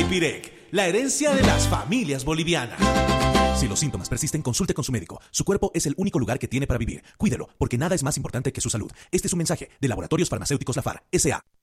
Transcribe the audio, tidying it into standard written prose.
Sipirec, la herencia de las familias bolivianas. Si los síntomas persisten, consulte con su médico. Su cuerpo es el único lugar que tiene para vivir. Cuídelo, porque nada es más importante que su salud. Este es un mensaje de Laboratorios Farmacéuticos Lafar, S.A.